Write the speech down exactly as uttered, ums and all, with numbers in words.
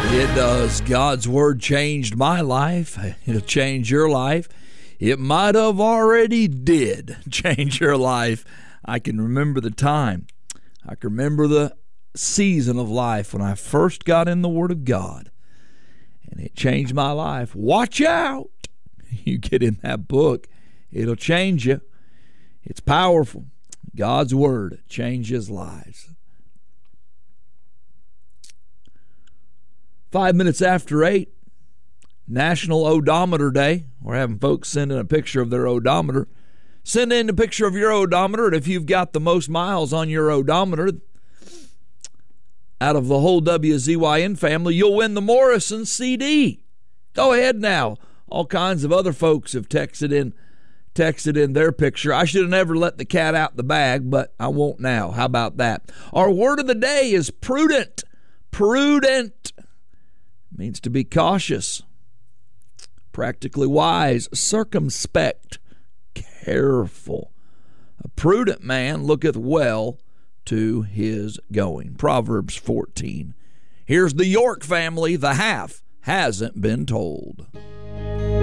It does. God's Word changed my life. It'll change your life. It might have already did change your life. I can remember the time. I can remember the season of life when I first got in the Word of God. And it changed my life. Watch out. You get in that book, it'll change you. It's powerful. God's Word changes lives. Five minutes after eight, National Odometer Day. We're having folks send in a picture of their odometer. Send in a picture of your odometer, and if you've got the most miles on your odometer out of the whole W Z Y N family, you'll win the Morrison C D. Go ahead now. All kinds of other folks have texted in texted in their picture. I should have never let the cat out the bag, but I won't now. How about that? Our word of the day is prudent. Prudent means to be cautious, practically wise, circumspect, careful. A prudent man looketh well to his going. Proverbs fourteen. Here's the York family. The half hasn't been told.